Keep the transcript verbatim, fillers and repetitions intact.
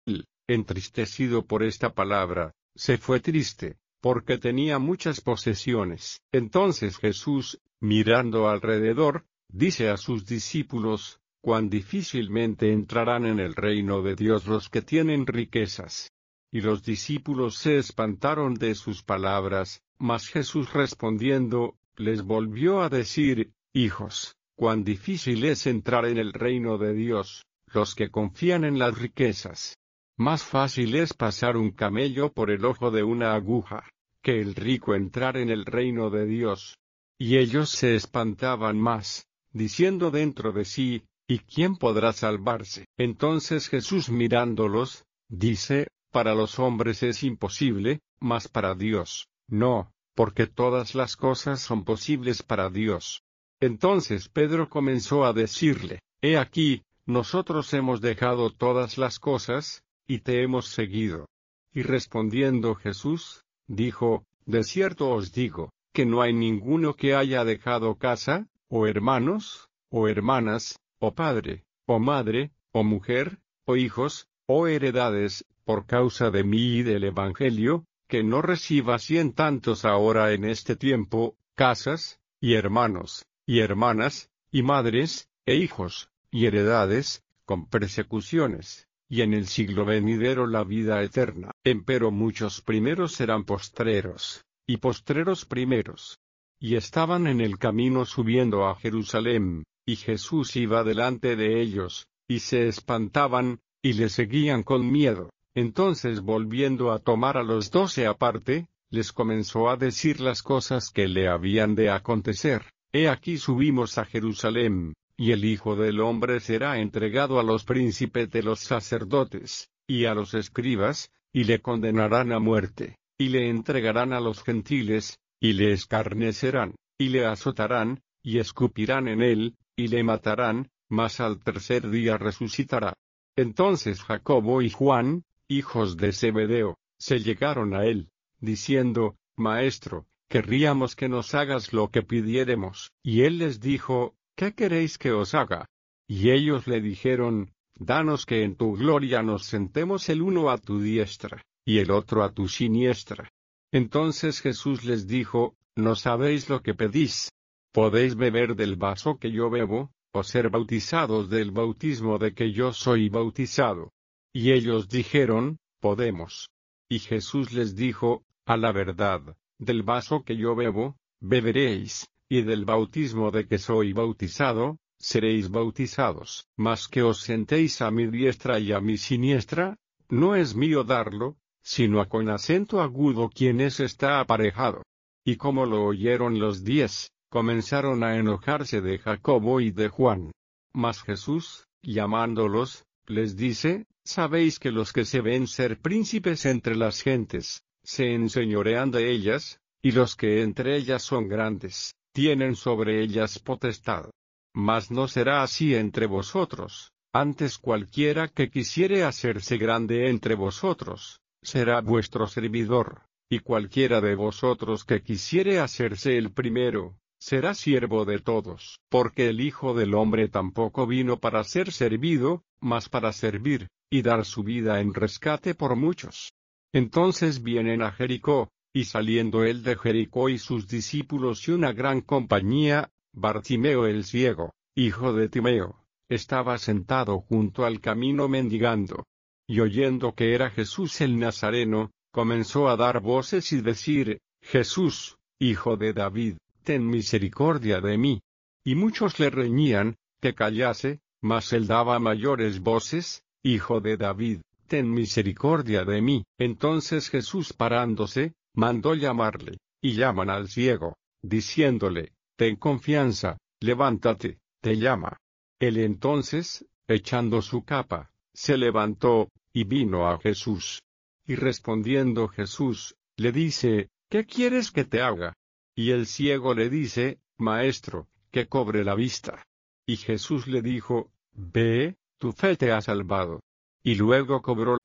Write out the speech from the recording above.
Él, entristecido por esta palabra, se fue triste, porque tenía muchas posesiones. Entonces Jesús, mirando alrededor, dice a sus discípulos: cuán difícilmente entrarán en el reino de Dios los que tienen riquezas. Y los discípulos se espantaron de sus palabras, mas Jesús respondiendo, les volvió a decir: hijos, cuán difícil es entrar en el reino de Dios, los que confían en las riquezas. Más fácil es pasar un camello por el ojo de una aguja, que el rico entrar en el reino de Dios. Y ellos se espantaban más, diciendo dentro de sí: ¿y quién podrá salvarse? Entonces Jesús mirándolos, dice: para los hombres es imposible, mas para Dios, no, porque todas las cosas son posibles para Dios. Entonces Pedro comenzó a decirle: he aquí, nosotros hemos dejado todas las cosas, y te hemos seguido. Y respondiendo Jesús, dijo: de cierto os digo, que no hay ninguno que haya dejado casa, o hermanos, o hermanas, o padre, o madre, o mujer, o hijos, o heredades, por causa de mí y del Evangelio, que no reciba cien tantos ahora en este tiempo, casas, y hermanos, y hermanas, y madres, e hijos, y heredades, con persecuciones, y en el siglo venidero la vida eterna. Empero muchos primeros serán postreros, y postreros primeros. Y estaban en el camino subiendo a Jerusalén, y Jesús iba delante de ellos, y se espantaban, y le seguían con miedo. Entonces volviendo a tomar a los doce aparte, les comenzó a decir las cosas que le habían de acontecer. He aquí subimos a Jerusalén, y el Hijo del Hombre será entregado a los príncipes de los sacerdotes, y a los escribas, y le condenarán a muerte, y le entregarán a los gentiles, y le escarnecerán, y le azotarán, y escupirán en él, y le matarán, mas al tercer día resucitará. Entonces Jacobo y Juan, hijos de Zebedeo, se llegaron a él, diciendo: Maestro, querríamos que nos hagas lo que pidiéremos. Y él les dijo: ¿qué queréis que os haga? Y ellos le dijeron: danos que en tu gloria nos sentemos el uno a tu diestra, y el otro a tu siniestra. Entonces Jesús les dijo: no sabéis lo que pedís. ¿Podéis beber del vaso que yo bebo, o ser bautizados del bautismo de que yo soy bautizado? Y ellos dijeron: podemos. Y Jesús les dijo: a la verdad, del vaso que yo bebo, beberéis, y del bautismo de que soy bautizado, seréis bautizados. Mas que os sentéis a mi diestra y a mi siniestra, no es mío darlo, sino a con acento agudo quien es está aparejado. Y como lo oyeron los diez, comenzaron a enojarse de Jacobo y de Juan. Mas Jesús, llamándolos, les dice: sabéis que los que se ven ser príncipes entre las gentes, se enseñorean de ellas, y los que entre ellas son grandes, tienen sobre ellas potestad. Mas no será así entre vosotros, antes cualquiera que quisiere hacerse grande entre vosotros, será vuestro servidor, y cualquiera de vosotros que quisiere hacerse el primero, será siervo de todos. Porque el Hijo del Hombre tampoco vino para ser servido, mas para servir, y dar su vida en rescate por muchos. Entonces vienen a Jericó, y saliendo él de Jericó y sus discípulos y una gran compañía, Bartimeo el ciego, hijo de Timeo, estaba sentado junto al camino mendigando. Y oyendo que era Jesús el Nazareno, comenzó a dar voces y decir: Jesús, hijo de David, ten misericordia de mí. Y muchos le reñían, que callase, mas él daba mayores voces: Hijo de David, ten misericordia de mí. Entonces Jesús parándose, mandó llamarle, y llaman al ciego, diciéndole: ten confianza, levántate, te llama. Él entonces, echando su capa, se levantó, y vino a Jesús. Y respondiendo Jesús, le dice: ¿qué quieres que te haga? Y el ciego le dice: Maestro, que cobre la vista. Y Jesús le dijo: ve, tu fe te ha salvado. Y luego cobró